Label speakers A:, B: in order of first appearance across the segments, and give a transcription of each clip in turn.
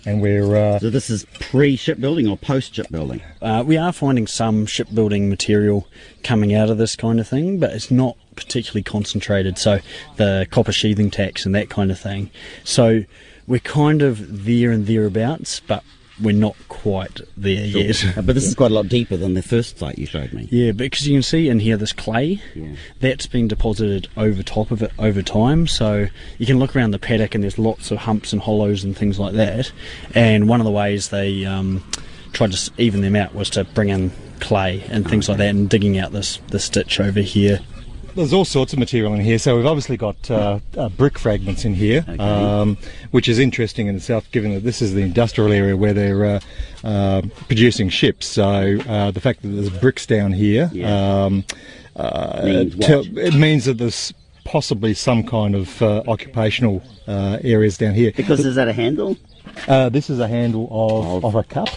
A: And we're...
B: So this is pre-shipbuilding or post-shipbuilding?
C: We are finding some shipbuilding material coming out of this kind of thing, but it's not particularly concentrated, so the copper sheathing tacks and that kind of thing. So we're kind of there and thereabouts, but we're not quite there yet.
B: But this is quite a lot deeper than the first site you showed me.
C: Yeah, because you can see in here this clay, that's been deposited over top of it over time, so you can look around the paddock and there's lots of humps and hollows and things like that. And one of the ways they tried to even them out was to bring in clay and things like that, and digging out this ditch over here.
A: There's all sorts of material in here, so we've obviously got brick fragments in here, which is interesting in itself, given that this is the industrial area where they're producing ships. So the fact that there's bricks down here it means that there's possibly some kind of occupational areas down here.
B: Because is that a handle?
A: This is a handle of a cup,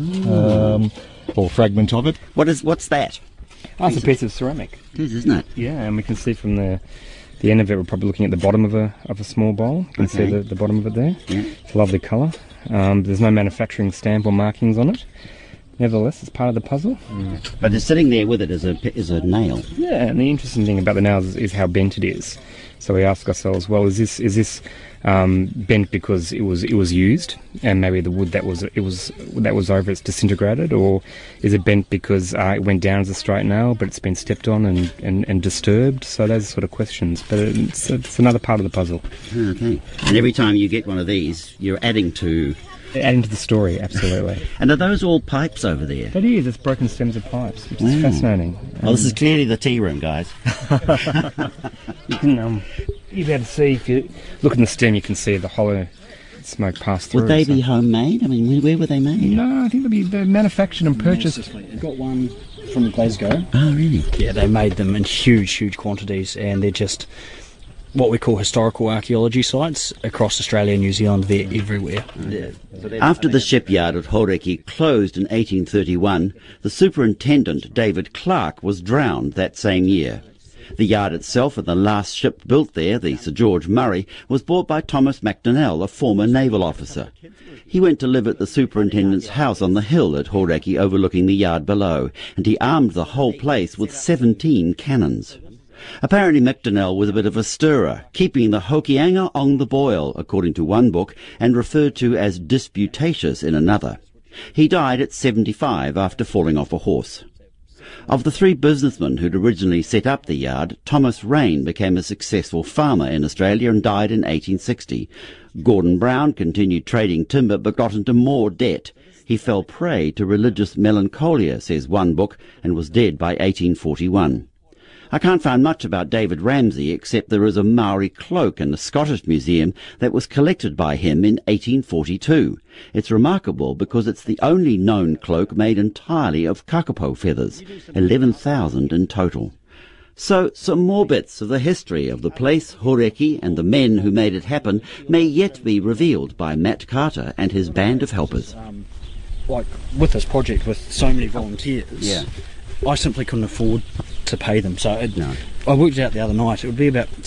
A: or fragment of it.
B: What's that?
D: Oh, it's a piece of ceramic.
B: It is, isn't it?
D: Yeah, and we can see from the end of it, we're probably looking at the bottom of a small bowl. You can see the bottom of it there. Yeah. It's a lovely colour. There's no manufacturing stamp or markings on it. Nevertheless, it's part of the puzzle.
B: But it's sitting there with it is a nail.
D: Yeah, and the interesting thing about the nails is how bent it is. So we ask ourselves, well, is this bent because it was used, and maybe the wood that was over it's disintegrated, or is it bent because it went down as a straight nail but it's been stepped on and disturbed? So those sort of questions, but it's another part of the puzzle.
B: Okay. And every time you get one of these, you're adding to
D: the story, absolutely.
B: And are those all pipes over there?
D: It is. It's broken stems of pipes, which is fascinating.
B: Well, this is clearly the tea room, guys.
D: You can you'll be able to see, if you look in the stem, you can see the hollow smoke pass through.
B: Would they be homemade? I mean, where were they made?
D: No, I think they're manufactured and purchased.
C: We've got one from Glasgow.
B: Oh, really?
C: Yeah, they made them in huge quantities, and they're just what we call historical archaeology sites across Australia and New Zealand. They're everywhere.
B: Yeah. After the shipyard at Hauraki closed in 1831, the superintendent, David Clark, was drowned that same year. The yard itself and the last ship built there, the Sir George Murray, was bought by Thomas McDonnell, a former naval officer. He went to live at the superintendent's house on the hill at Hauraki overlooking the yard below, and he armed the whole place with 17 cannons. Apparently McDonnell was a bit of a stirrer, keeping the Hokianga on the boil, according to one book, and referred to as disputatious in another. He died at 75 after falling off a horse. Of the three businessmen who'd originally set up the yard, Thomas Raine became a successful farmer in Australia and died in 1860. Gordon Brown continued trading timber but got into more debt. He fell prey to religious melancholia, says one book, and was dead by 1841. I can't find much about David Ramsay, except there is a Maori cloak in the Scottish Museum that was collected by him in 1842. It's remarkable because it's the only known cloak made entirely of kakapo feathers, 11,000 in total. So some more bits of the history of the place, Hauraki, and the men who made it happen may yet be revealed by Matt Carter and his band of helpers.
C: Like with this project, with so many volunteers, I simply couldn't afford to pay them. So I worked it out the other night. It would be about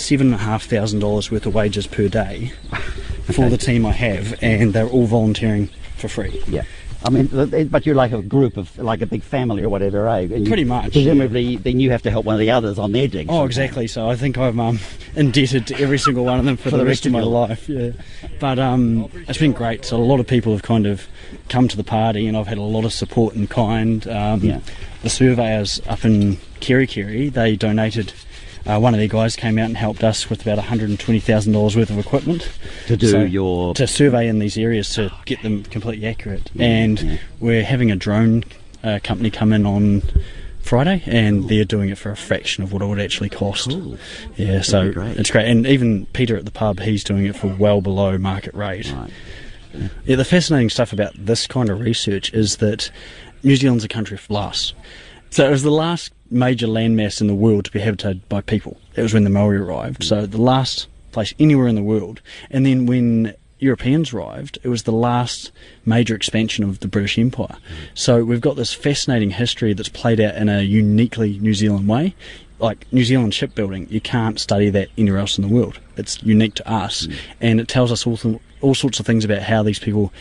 C: $7,500 worth of wages per day for the team I have, and they're all volunteering for free.
B: Yeah. I mean, but you're like a group of, like a big family or whatever, eh? And
C: pretty much.
B: Presumably, then you have to help one of the others on their digs.
C: Oh, exactly. So I think I'm indebted to every single one of them for the rest of my life. Yeah. But it's been great. So a lot of people have kind of come to the party, and I've had a lot of support in kind. The surveyors up in Kerikeri, they donated. One of their guys came out and helped us with about $120,000 worth of equipment to survey in these areas to get them completely accurate. We're having a drone company come in on Friday, and they're doing it for a fraction of what it would actually cost.
B: Cool.
C: Yeah, so it's great. And even Peter at the pub, he's doing it for well below market rate.
B: Right.
C: Yeah, the fascinating stuff about this kind of research is that New Zealand's a country of glass. So it was the last major landmass in the world to be habitated by people. That was when the Maori arrived. So the last place anywhere in the world. And then when Europeans arrived, it was the last major expansion of the British Empire. So we've got this fascinating history that's played out in a uniquely New Zealand way. Like New Zealand shipbuilding, you can't study that anywhere else in the world. It's unique to us, and it tells us all sorts of things about how these people